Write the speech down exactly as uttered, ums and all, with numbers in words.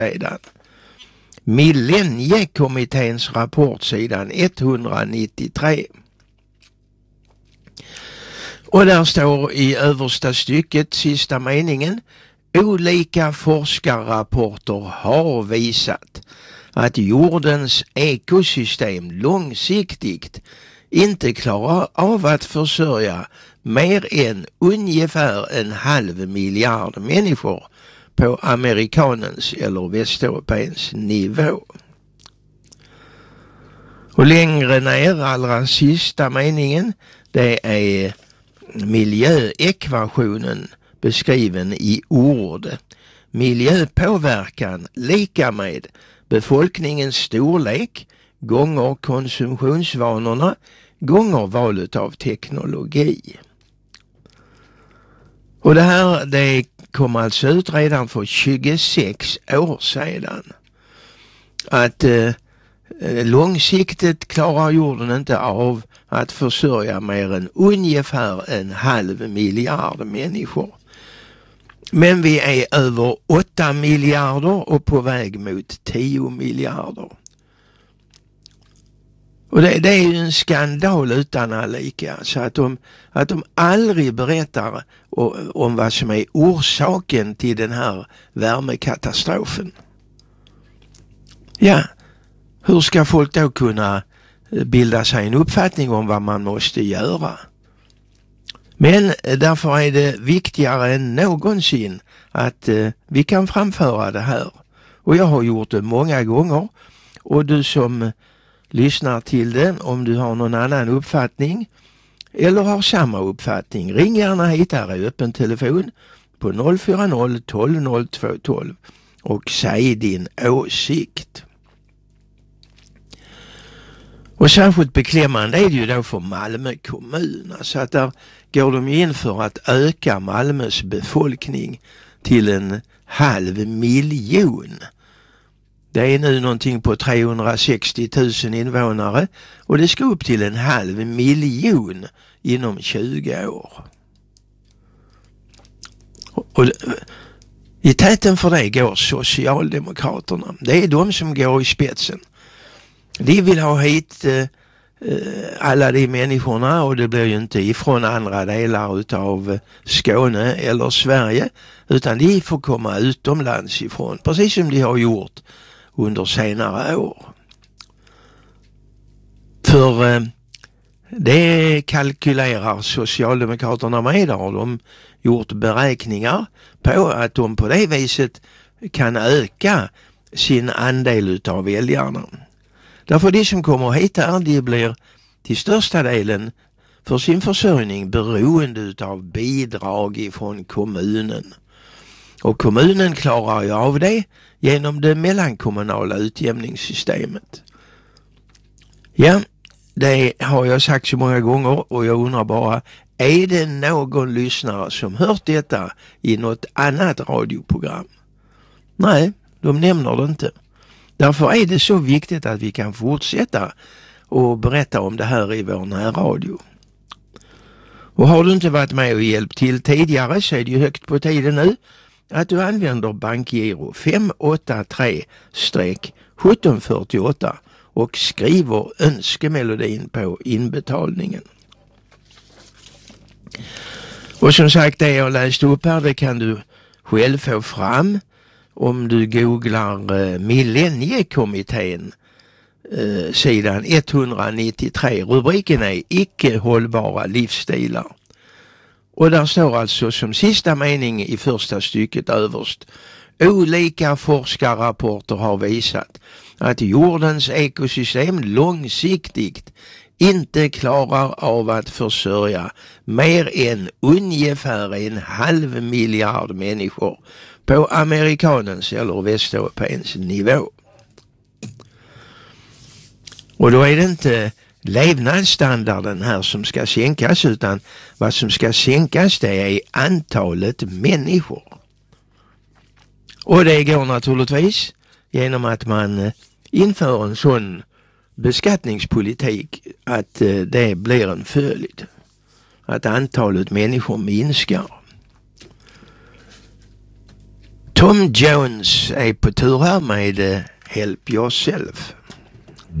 sedan. Millenniekommitténs rapport sidan etthundranittiotre. Och där står i översta stycket, sista meningen: olika forskarrapporter har visat att jordens ekosystem långsiktigt inte klarar av att försörja mer än ungefär en halv miljard människor på amerikanens eller västeuropeisk nivå. Och längre ner, allra sista meningen, det är miljöekvationen beskriven i ord. Miljöpåverkan lika med befolkningens storlek gånger konsumtionsvanorna gånger valet av teknologi. Och det här, det kom alltså ut redan för tjugosex år sedan. Att eh, långsiktigt klarar jorden inte av att försörja mer än ungefär en halv miljard människor. Men vi är över åtta miljarder och på väg mot tio miljarder. Och det, det är ju en skandal utan allika. Så att de, att de aldrig berättar o, om vad som är orsaken till den här värmekatastrofen. Ja, hur ska folk då kunna bilda sig en uppfattning om vad man måste göra? Men därför är det viktigare än någonsin att eh, vi kan framföra det här. Och jag har gjort det många gånger. Och du som lyssnar till det, om du har någon annan uppfattning eller har samma uppfattning, ring gärna hit, här i öppen telefon på noll fyra noll tolv noll två tolv och säg din åsikt. Och särskilt beklämmande är det ju då för Malmö kommun. Så att där går de in för att öka Malmös befolkning till en halv miljon. Det är nu någonting på trehundrasextio tusen invånare och det ska upp till en halv miljon inom tjugo år. Och i täten för det går Socialdemokraterna. Det är de som går i spetsen. De vill ha hit eh, alla de människorna, och det blir ju inte ifrån andra delar utav Skåne eller Sverige, utan de får komma utomlands ifrån, precis som de har gjort under senare år. För eh, det kalkylerar Socialdemokraterna med, har de gjort beräkningar på att de på det viset kan öka sin andel utav väljarna. Därför de som kommer hit här, de blir till största delen för sin försörjning beroende utav bidrag ifrån kommunen. Och kommunen klarar ju av det genom det mellankommunala utjämningssystemet. Ja, det har jag sagt så många gånger, och jag undrar bara, är det någon lyssnare som hört detta i något annat radioprogram? Nej, de nämner det inte. Därför är det så viktigt att vi kan fortsätta och berätta om det här i vår närradio. Och har du inte varit med och hjälpt till tidigare, så är det ju högt på tiden nu att du använder bankgiro fem åtta tre sjutton fyrtioåtta och skriver önskemelodin på inbetalningen. Och som sagt, det jag läste upp här, det kan du själv få fram om du googlar eh, Millenniekommittén eh, sidan etthundranittiotre. Rubriken är icke hållbara livsstilar. Och där står alltså som sista mening i första stycket överst: olika forskarrapporter har visat att jordens ekosystem långsiktigt inte klarar av att försörja mer än ungefär en halv miljard människor på amerikanens eller västeuropeisk nivå. Och då är det inte levnadsstandarden här som ska sänkas, utan vad som ska sänkas, det är antalet människor. Och det går naturligtvis genom att man inför en sån beskattningspolitik att det blir en följd, att antalet människor minskar. Tom Jones är på tur här med Help Yourself.